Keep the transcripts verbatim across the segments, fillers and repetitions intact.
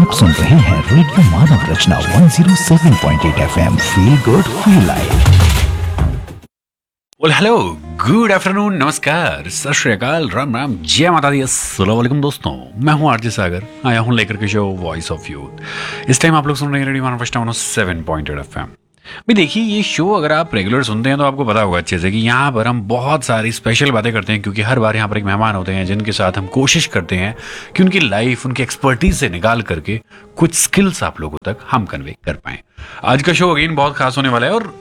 आप सुन रहे हैं रेडियो मानव रचना एक सौ सात पॉइंट आठ FM. Feel good feel live. Well hello, good afternoon, नमस्कार, सत श्री अकाल, राम राम, जय माता दी, अस्सलाम वालेकुम दोस्तों। मैं हूं आरजे सागर, आया हूं लेकर के शो वॉइस ऑफ यूथ। इस टाइम आप लोग सुन रहे हैं रेडियो मानव रचना एक सौ सात पॉइंट आठ एफएम। भाई देखिए, ये शो अगर आप रेगुलर सुनते हैं तो आपको पता होगा अच्छे से कि यहाँ पर हम बहुत सारी स्पेशल बातें करते हैं, क्योंकि हर बार यहाँ पर एक मेहमान होते हैं जिनके साथ हम कोशिश करते हैं कि उनकी लाइफ, उनकी एक्सपर्टीज से निकाल करके कुछ स्किल्स आप लोगों तक हम कन्वे कर पाएं। आज का शो अगेन बहुत खास होने वाला है और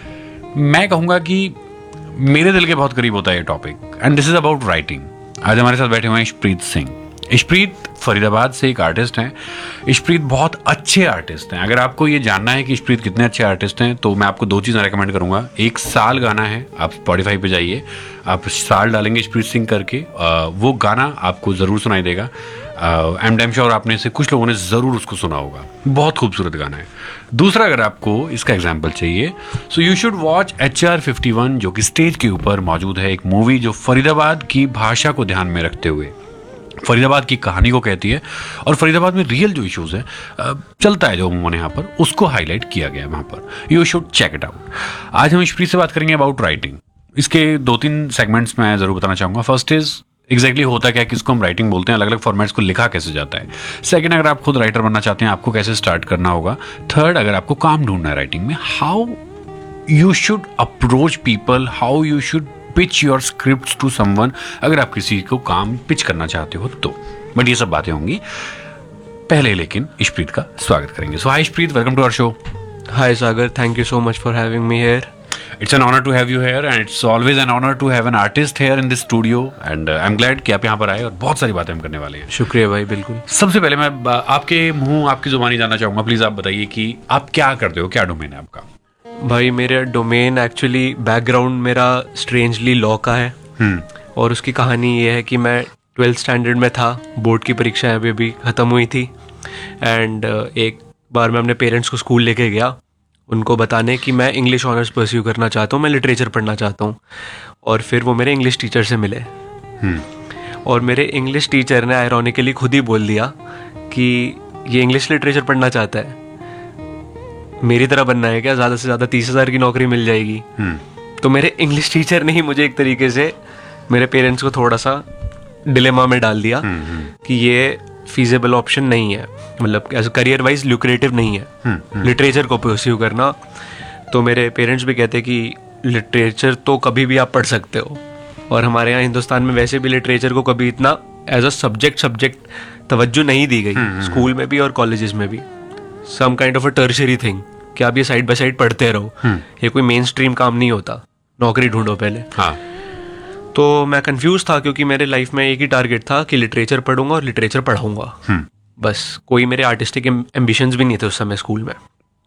मैं कहूँगा कि मेरे दिल के बहुत करीब होता है ये topic, and this is about writing. आज हमारे साथ बैठे हुए हैं इशप्रीत सिंह। इशप्रीत फरीदाबाद से एक आर्टिस्ट हैं। इशप्रीत बहुत अच्छे आर्टिस्ट हैं। अगर आपको ये जानना है कि इशप्रीत कितने अच्छे आर्टिस्ट हैं तो मैं आपको दो चीज़ें रेकमेंड करूंगा। एक साल गाना है, आप स्पॉटिफाई पे जाइए, आप साल डालेंगे इशप्रीत सिंह करके, वो गाना आपको ज़रूर सुनाई देगा। आई एम डैम श्योर आपने से कुछ लोगों ने ज़रूर उसको सुना होगा। बहुत खूबसूरत गाना है। दूसरा, अगर आपको इसका एग्जाम्पल चाहिए so you should watch H R fifty one, जो कि स्टेज के ऊपर मौजूद है, एक मूवी जो फरीदाबाद की भाषा को ध्यान में रखते हुए फरीदाबाद की कहानी को कहती है और फरीदाबाद में रियल जो इश्यूज है चलता है जो उन्होंने यहाँ पर, उसको हाईलाइट किया गया है वहाँ पर। You should check it out. आज हम इशप्रीत से बात करेंगे अबाउट राइटिंग। इसके दो तीन सेगमेंट्स मैं ज़रूर बताना चाहूँगा। फर्स्ट इज एग्जैक्टली होता क्या है, किसको हम राइटिंग बोलते हैं, अलग अलग फॉर्मेट्स को लिखा कैसे जाता है। सेकंड, अगर आप खुद राइटर बनना चाहते हैं आपको कैसे स्टार्ट करना होगा। थर्ड, अगर आपको काम ढूंढना है राइटिंग में, how you should approach people, how you should pitch your script to someone, अगर आप किसी को काम पिच करना चाहते हो तो। बट ये सब बातें होंगी पहले, लेकिन इशप्रीत का स्वागत करेंगे। सो हाय Ishpreet, welcome to our show. Hi Sagar, thank you so much for having me here. It's an honor to have you here and it's always an honor to have an artist here in this studio and uh, I'm glad कि आप यहाँ पर आए और बहुत सारी बातें हम करने वाले हैं। शुक्रिया भाई, बिल्कुल। सबसे पहले मैं आपके मुंह, आपकी जुबानी जानना चाहूँगा। प्लीज़ आप बताइए कि आप क्या करते हो, क्या डोमेन है आपका? भाई मेरा डोमेन एक्चुअली, बैकग्राउंड मेरा स्ट्रेंजली लॉ का है। और उसकी कहानी ये है कि मैं ट्वेल्थ स्टैंडर्ड में था, बोर्ड की परीक्षाएं अभी अभी ख़त्म हुई थी एंड एक बार मैं अपने पेरेंट्स को स्कूल लेके गया उनको बताने कि मैं इंग्लिश ऑनर्स परस्यू करना चाहता हूँ, मैं लिटरेचर पढ़ना चाहता हूँ। और फिर वो मेरे इंग्लिश टीचर से मिले और मेरे इंग्लिश टीचर ने आयरॉनिकली खुद ही बोल दिया कि ये इंग्लिश लिटरेचर पढ़ना चाहता है, मेरी तरह बनना है क्या, ज़्यादा से ज़्यादा तीस हज़ार की नौकरी मिल जाएगी। तो मेरे इंग्लिश टीचर ने ही मुझे एक तरीके से मेरे पेरेंट्स को थोड़ा सा डिलेमा में डाल दिया कि ये फीजेबल ऑप्शन नहीं है, मतलब एज करियर वाइज ल्यूक्रेटिव नहीं है लिटरेचर को परस्यू करना। तो मेरे पेरेंट्स भी कहते कि लिटरेचर तो कभी भी आप पढ़ सकते हो, और हमारे यहाँ हिंदुस्तान में वैसे भी लिटरेचर को कभी इतना एज अ सब्जेक्ट सब्जेक्ट तवज्जो नहीं दी गई, स्कूल में भी और कॉलेजेस में भी। Some kind of a tertiary thing कि आप ये साइड बाय साइड पढ़ते रहो, ये कोई मेन स्ट्रीम काम नहीं होता, नौकरी ढूंढो पहले। हाँ। तो मैं कंफ्यूज था क्योंकि मेरे लाइफ में एक ही टारगेट था कि लिटरेचर पढ़ूंगा और लिटरेचर पढ़ाऊंगा, बस। कोई मेरे आर्टिस्टिक एम्बिशंस भी नहीं थे उस समय स्कूल में।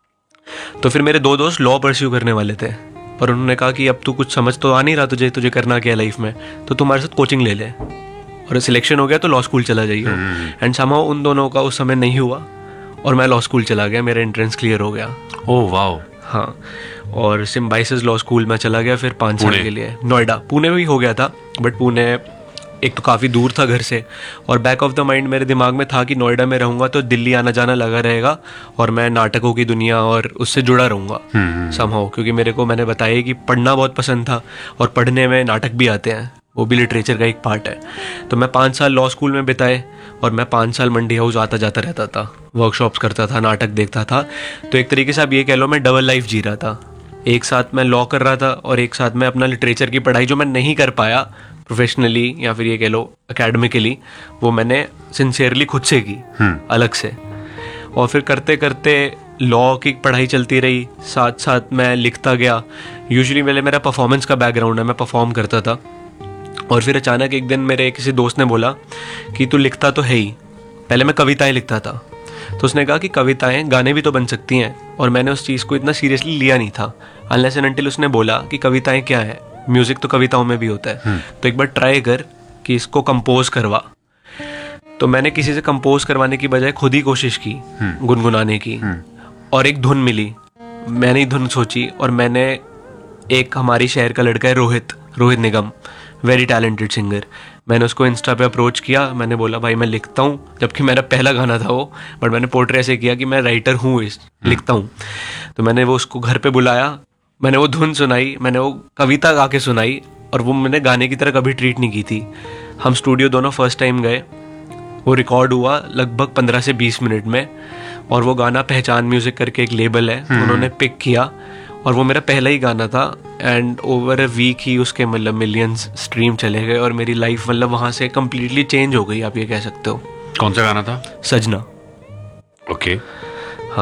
तो फिर मेरे दो दोस्त लॉ परस्यू करने वाले थे, पर उन्होंने कहा कि अब तू कुछ समझ तो आ नहीं रहा तुझे तुझे करना क्या लाइफ में, तो तुम्हारे साथ कोचिंग ले ले और सिलेक्शन हो गया तो लॉ स्कूल चला जाइए। एंड समहाउ उन दोनों का उस समय नहीं हुआ और मैं लॉ स्कूल चला गया, मेरा एंट्रेंस क्लियर हो गया। Oh wow. हाँ, और सिम्बाइसिस लॉ स्कूल में चला गया फिर पाँच साल के लिए नोएडा। पुणे में भी हो गया था, बट पुणे एक तो काफ़ी दूर था घर से, और बैक ऑफ द माइंड मेरे दिमाग में था कि नोएडा में रहूँगा तो दिल्ली आना जाना लगा रहेगा और मैं नाटकों की दुनिया और उससे जुड़ा रहूँगा समहाउ, क्योंकि मेरे को, मैंने बताया कि पढ़ना बहुत पसंद था और पढ़ने में नाटक भी आते हैं, वो भी लिटरेचर का एक पार्ट है। तो मैं पाँच साल लॉ स्कूल में बिताए और मैं पाँच साल मंडी हाउस आता जाता रहता था, वर्कशॉप्स करता था, नाटक देखता था। तो एक तरीके से आप ये कह लो मैं डबल लाइफ जी रहा था। एक साथ मैं लॉ कर रहा था और एक साथ मैं अपना लिटरेचर की पढ़ाई जो मैं नहीं कर पाया प्रोफेशनली या फिर ये कह लो एकेडमिकली, वो मैंने सिंसियरली खुद से की अलग से। और फिर करते करते लॉ की पढ़ाई चलती रही, साथ साथ मैं लिखता गया। यूजुअली मेरे मेरा परफॉर्मेंस का बैकग्राउंड है, मैं परफॉर्म करता था। और फिर अचानक एक दिन मेरे किसी दोस्त ने बोला कि तू लिखता तो है ही, पहले मैं कविताएं लिखता था, तो उसने कहा कि कविताएं गाने भी तो बन सकती हैं। और मैंने उस चीज़ को इतना सीरियसली लिया नहीं था, अनलेस एंड अनटिल उसने बोला कि कविताएं क्या है, म्यूजिक तो कविताओं में भी होता है, तो एक बार ट्राई कर कि इसको कंपोज करवा। तो मैंने किसी से कंपोज करवाने की बजाय खुद ही कोशिश की गुनगुनाने की, और एक धुन मिली। मैंने ही धुन सोची और मैंने, एक हमारी शहर का लड़का है रोहित रोहित निगम, वेरी टैलेंटेड सिंगर। मैंने उसको इंस्टा पे अप्रोच किया, मैंने बोला भाई मैं लिखता हूँ, जबकि मेरा पहला गाना था वो, बट मैंने पोर्ट्रे ऐसे किया कि मैं राइटर हूँ, इस लिखता हूँ। तो मैंने वो उसको घर पे बुलाया, मैंने वो धुन सुनाई, मैंने वो कविता गा के सुनाई, और वो मैंने गाने की तरह कभी ट्रीट नहीं की थी। हम स्टूडियो दोनों फर्स्ट टाइम गए, वो रिकॉर्ड हुआ लगभग पंद्रह से बीस मिनट में, और वो गाना पहचान म्यूजिक करके एक लेबल है, उन्होंने पिक किया, और वो मेरा पहला ही गाना था। एंड ओवर अ वीक ही उसके मतलब मिलियंस स्ट्रीम चले गए, और मेरी लाइफ मतलब वहाँ से कम्प्लीटली चेंज हो गई, आप ये कह सकते हो। कौन सा गाना था? सजना। Okay okay.